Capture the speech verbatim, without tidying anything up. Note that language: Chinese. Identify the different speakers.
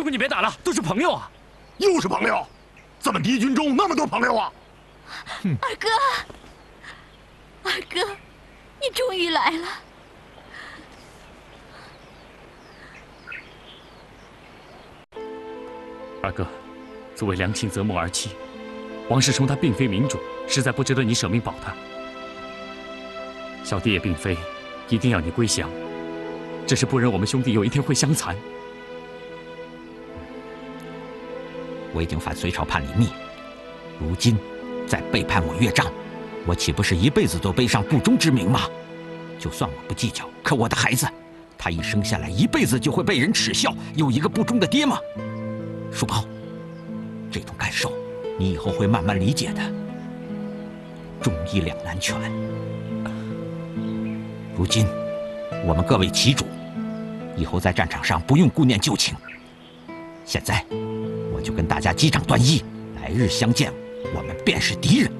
Speaker 1: 公你别打了，都是朋友啊。
Speaker 2: 又是朋友，怎么敌军中那么多朋友啊？
Speaker 3: 二哥，二哥，你终于来了。
Speaker 1: 二哥，作为良亲择木而妻，王世充他并非明主，实在不值得你舍命保他。小弟也并非一定要你归降，只是不忍我们兄弟有一天会相残。
Speaker 4: 我已经反隋朝叛李密，如今再背叛我岳丈，我岂不是一辈子都背上不忠之名吗？就算我不计较，可我的孩子，他一生下来一辈子就会被人耻笑，有一个不忠的爹吗？书包，这种感受你以后会慢慢理解的。忠义两难全。如今我们各为其主，以后在战场上不用顾念旧情。现在我就跟大家击掌断义，来日相见，我们便是敌人。